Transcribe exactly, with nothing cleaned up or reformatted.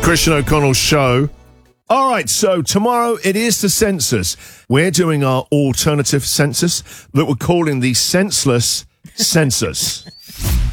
Christian O'Connell Show. All right, so tomorrow it is the census. We're doing our alternative census that we're calling the senseless census.